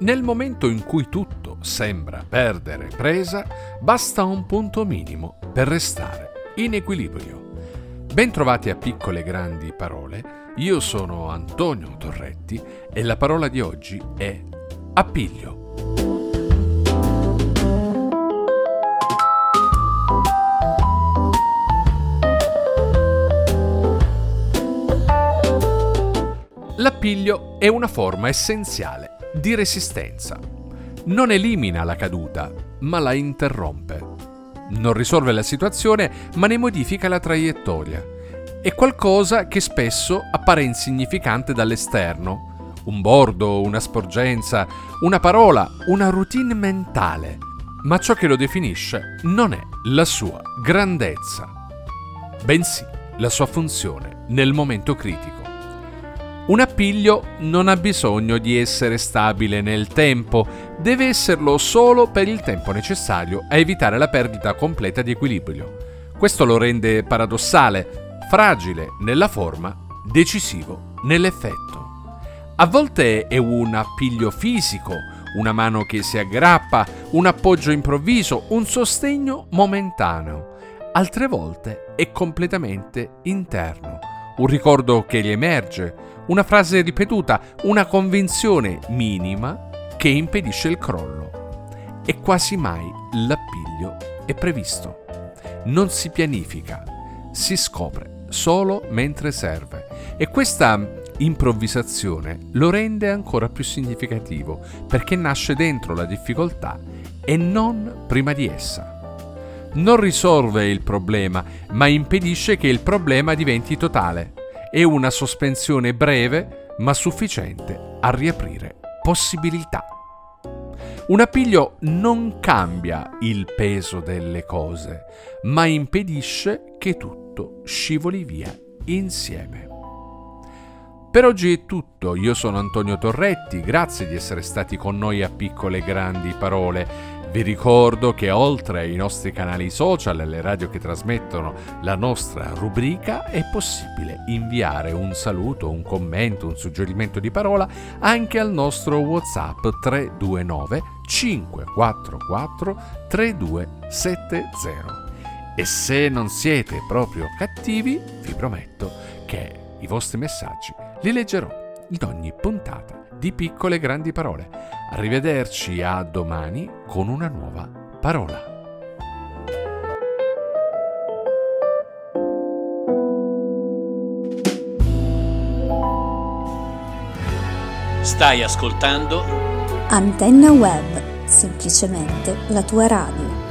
Nel momento in cui tutto sembra perdere presa, basta un punto minimo per restare in equilibrio. Bentrovati a Piccole Grandi Parole, io sono Antonio Torretti e la parola di oggi è appiglio. L'appiglio è una forma essenziale di resistenza. Non elimina la caduta, ma la interrompe. Non risolve la situazione, ma ne modifica la traiettoria. È qualcosa che spesso appare insignificante dall'esterno. Un bordo, una sporgenza, una parola, una routine mentale. Ma ciò che lo definisce non è la sua grandezza, bensì la sua funzione nel momento critico. Un appiglio non ha bisogno di essere stabile nel tempo, deve esserlo solo per il tempo necessario a evitare la perdita completa di equilibrio. Questo lo rende paradossale, fragile nella forma, decisivo nell'effetto. A volte è un appiglio fisico, una mano che si aggrappa, un appoggio improvviso, un sostegno momentaneo. Altre volte è completamente interno, un ricordo che riemerge, una frase ripetuta, una convinzione minima che impedisce il crollo. E quasi mai l'appiglio è previsto. Non si pianifica, si scopre solo mentre serve. E questa improvvisazione lo rende ancora più significativo, perché nasce dentro la difficoltà e non prima di essa. Non risolve il problema, ma impedisce che il problema diventi totale. È una sospensione breve, ma sufficiente a riaprire possibilità. Un appiglio non cambia il peso delle cose, ma impedisce che tutto scivoli via insieme. Per oggi è tutto, io sono Antonio Torretti, grazie di essere stati con noi a Piccole Grandi Parole. Vi ricordo che oltre ai nostri canali social e alle radio che trasmettono la nostra rubrica è possibile inviare un saluto, un commento, un suggerimento di parola anche al nostro WhatsApp 329 544 3270. E se non siete proprio cattivi, vi prometto che i vostri messaggi li leggerò in ogni puntata di Piccole Grandi Parole. Arrivederci, a domani con una nuova parola. Stai ascoltando Antenna Web, semplicemente la tua radio.